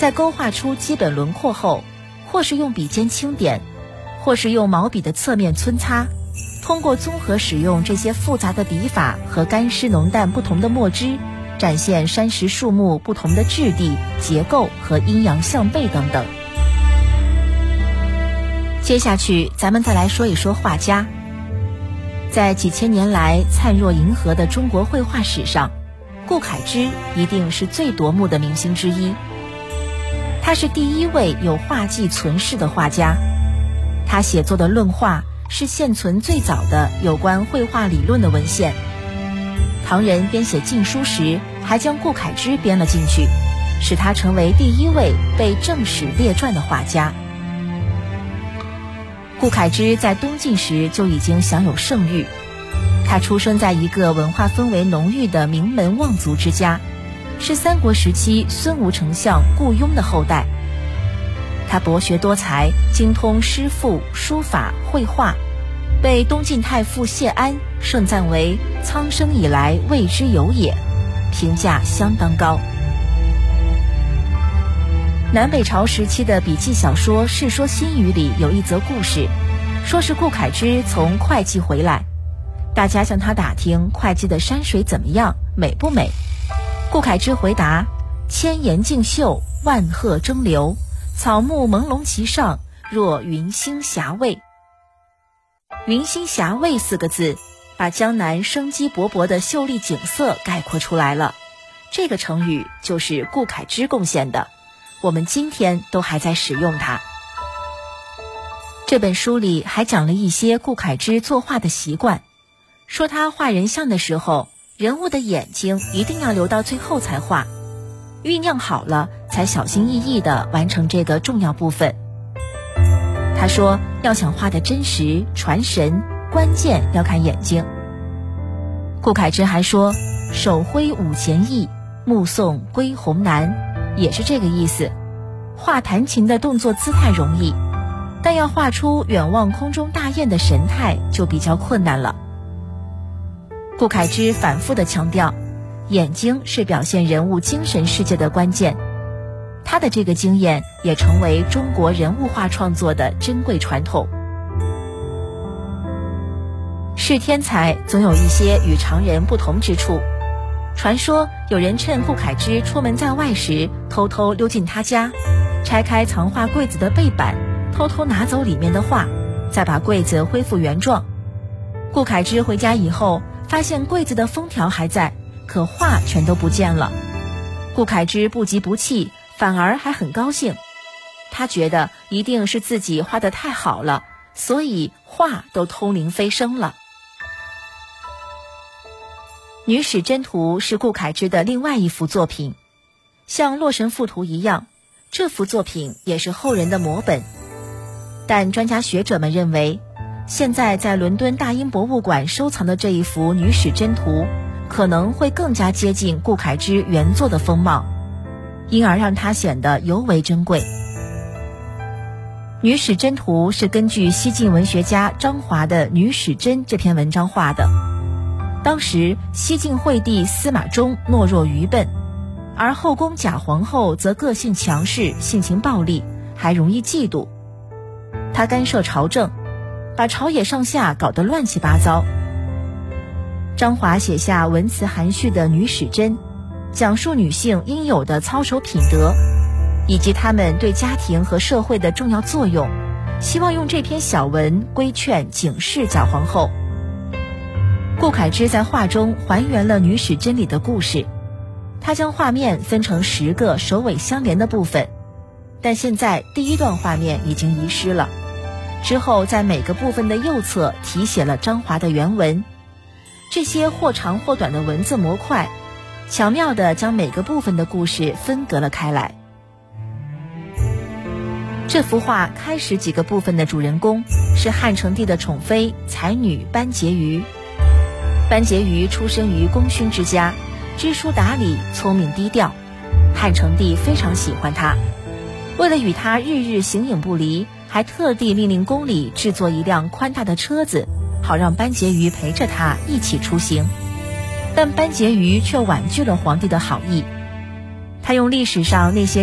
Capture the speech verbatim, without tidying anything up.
在勾画出基本轮廓后，或是用笔尖轻点，或是用毛笔的侧面皴擦，通过综合使用这些复杂的笔法和干湿浓淡不同的墨汁，展现山石树木不同的质地、结构和阴阳相悖等等。接下去咱们再来说一说画家。在几千年来灿若银河的中国绘画史上，顾恺之一定是最夺目的明星之一。他是第一位有画技存世的画家，他写作的论画是现存最早的有关绘画理论的文献。唐人编写禁书时还将顾恺之编了进去，使他成为第一位被正史列传的画家。顾恺之在东晋时就已经享有盛誉，他出生在一个文化氛围浓郁的名门望族之家，是三国时期孙吴丞相顾雍的后代。他博学多才，精通诗赋、书法、绘画，被东晋太傅谢安盛赞为苍生以来未之有也，评价相当高。南北朝时期的笔记小说《世说新语》里有一则故事，说是顾恺之从会稽回来，大家向他打听会稽的山水怎么样，美不美。顾恺之回答：千岩竞秀，万壑争流，草木朦胧其上，若云兴霞蔚。云兴霞蔚四个字把江南生机勃勃的秀丽景色概括出来了，这个成语就是顾恺之贡献的，我们今天都还在使用它。这本书里还讲了一些顾恺之作画的习惯，说他画人像的时候，人物的眼睛一定要留到最后才画，酝酿好了才小心翼翼地完成这个重要部分。他说要想画得真实传神，关键要看眼睛。顾恺之还说手挥五弦易，目送归鸿难，也是这个意思。画弹琴的动作姿态容易，但要画出远望空中大雁的神态就比较困难了。顾恺之反复地强调，眼睛是表现人物精神世界的关键，他的这个经验也成为中国人物画创作的珍贵传统。是天才总有一些与常人不同之处。传说有人趁顾恺之出门在外时，偷偷溜进他家，拆开藏画柜子的背板，偷偷拿走里面的画，再把柜子恢复原状。顾恺之回家以后，发现柜子的封条还在，可画全都不见了。顾恺之不急不气，反而还很高兴。他觉得一定是自己画得太好了，所以画都通灵飞升了。女史箴图是顾恺之的另外一幅作品，像洛神赋图一样，这幅作品也是后人的摹本。但专家学者们认为，现在在伦敦大英博物馆收藏的这一幅女史箴图可能会更加接近顾恺之原作的风貌，因而让它显得尤为珍贵。女史箴图是根据西晋文学家张华的《女史箴》这篇文章画的。当时西晋惠帝司马衷懦弱愚笨，而后宫贾皇后则个性强势，性情暴戾，还容易嫉妒。他干涉朝政，把朝野上下搞得乱七八糟。张华写下文辞含蓄的《女史箴》，讲述女性应有的操守品德，以及她们对家庭和社会的重要作用，希望用这篇小文规劝警示贾皇后。顾恺之在画中还原了《女史箴》里的故事，他将画面分成十个首尾相连的部分，但现在第一段画面已经遗失了。之后在每个部分的右侧题写了张华的原文，这些或长或短的文字模块巧妙地将每个部分的故事分隔了开来。这幅画开始几个部分的主人公是汉成帝的宠妃才女班婕妤。班婕妤出生于功勋之家，知书达理，聪明低调，汉成帝非常喜欢她。为了与她日日形影不离，还特地命令宫里制作一辆宽大的车子，好让班婕妤陪着他一起出行。但班婕妤却婉拒了皇帝的好意，他用历史上那些